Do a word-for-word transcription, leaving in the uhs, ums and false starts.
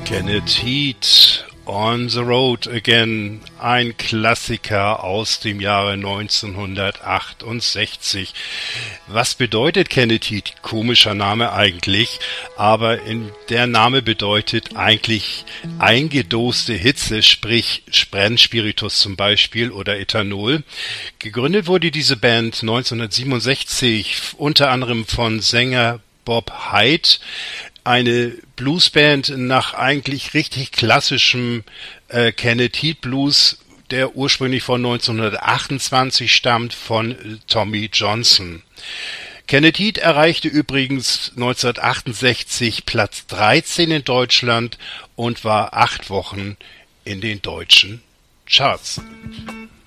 Kenneth Heat, On the Road Again, ein Klassiker aus dem Jahre neunzehnhundertachtundsechzig. Was bedeutet Kenneth Heat? Komischer Name eigentlich, aber in, der Name bedeutet eigentlich eingedoste Hitze, sprich Brennspiritus zum Beispiel oder Ethanol. Gegründet wurde diese Band neunzehnhundertsiebenundsechzig unter anderem von Sänger Bob Hyde, eine Bluesband nach eigentlich richtig klassischem äh, Kenneth Heat Blues, der ursprünglich von neunzehnhundertachtundzwanzig stammt, von Tommy Johnson. Kenneth Heat erreichte übrigens neunzehnhundertachtundsechzig Platz dreizehn in Deutschland und war acht Wochen in den deutschen Charts.